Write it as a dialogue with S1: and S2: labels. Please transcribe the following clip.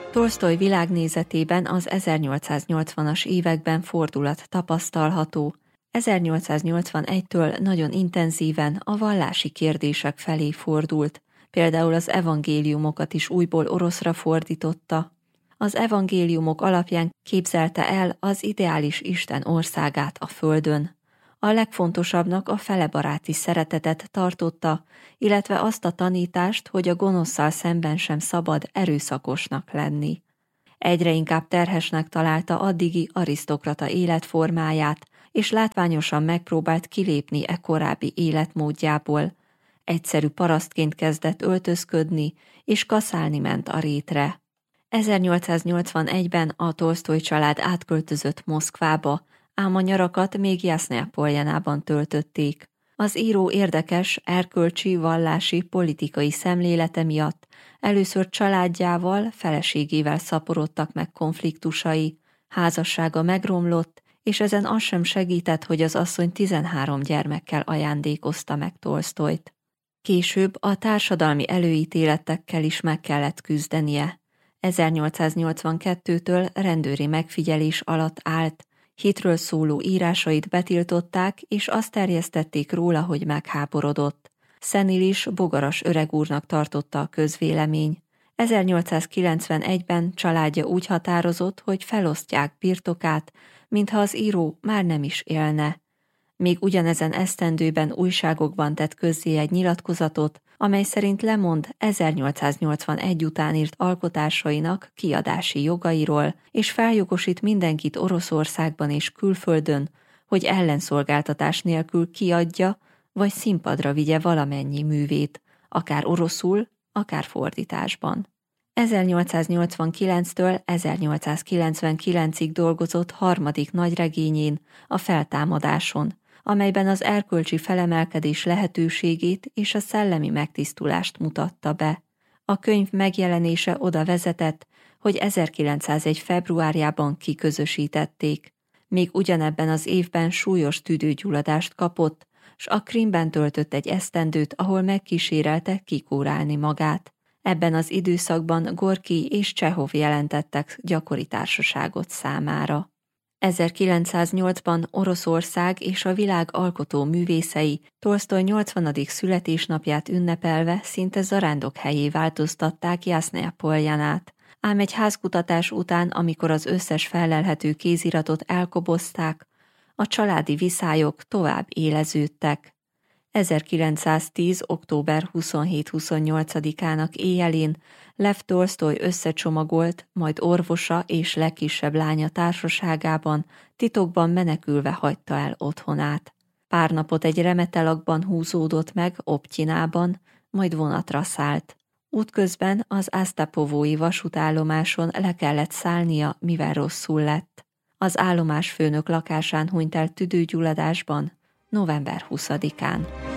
S1: Tolsztoj világnézetében az 1880-as években fordulat tapasztalható. 1881-től nagyon intenzíven a vallási kérdések felé fordult, például az evangéliumokat is újból oroszra fordította. Az evangéliumok alapján képzelte el az ideális Isten országát a földön. A legfontosabbnak a felebaráti szeretetet tartotta, illetve azt a tanítást, hogy a gonoszszal szemben sem szabad erőszakosnak lenni. Egyre inkább terhesnek találta addigi arisztokrata életformáját, és látványosan megpróbált kilépni e korábbi életmódjából. Egyszerű parasztként kezdett öltözködni, és kaszálni ment a rétre. 1881-ben a Tolsztoj család átköltözött Moszkvába, ám a nyarakat még Jasnaja Poljanában töltötték. Az író érdekes, erkölcsi, vallási, politikai szemlélete miatt először családjával, feleségével szaporodtak meg konfliktusai, házassága megromlott, és ezen az sem segített, hogy az asszony 13 gyermekkel ajándékozta meg Tolsztojt. Később a társadalmi előítéletekkel is meg kellett küzdenie. 1882-től rendőri megfigyelés alatt állt, hitről szóló írásait betiltották, és azt terjesztették róla, hogy megháborodott. Szenilis bogaras öregúrnak tartotta a közvélemény. 1891-ben családja úgy határozott, hogy felosztják birtokát, mintha az író már nem is élne. Még ugyanezen esztendőben újságokban tett közzé egy nyilatkozatot, amely szerint lemond 1881 után írt alkotásainak kiadási jogairól, és feljogosít mindenkit Oroszországban és külföldön, hogy ellenszolgáltatás nélkül kiadja, vagy színpadra vigye valamennyi művét, akár oroszul, akár fordításban. 1889-től 1899-ig dolgozott harmadik nagyregényén, a Feltámadáson, amelyben az erkölcsi felemelkedés lehetőségét és a szellemi megtisztulást mutatta be. A könyv megjelenése oda vezetett, hogy 1901. februárjában kiközösítették. Még ugyanebben az évben súlyos tüdőgyulladást kapott, s a Krímben töltött egy esztendőt, ahol megkísérelte kikórálni magát. Ebben az időszakban Gorkij és Csehov jelentettek gyakori társaságot számára. 1908-ban Oroszország és a világ alkotó művészei Tolsztoj 80. születésnapját ünnepelve szinte zarándokhelyé változtatták Jasnaja Poljanát, ám egy házkutatás után, amikor az összes fellelhető kéziratot elkobozták, a családi viszályok tovább éleződtek. 1910. október 27-28-ának éjjelén Lev Tolsztoj összecsomagolt, majd orvosa és legkisebb lánya társaságában titokban menekülve hagyta el otthonát. Pár napot egy remetelakban húzódott meg Optyinában, majd vonatra szállt. Útközben az Asztapovói vasútállomáson le kellett szállnia, mivel rosszul lett. Az állomásfőnök lakásán hunyt el tüdőgyulladásban november 20-án.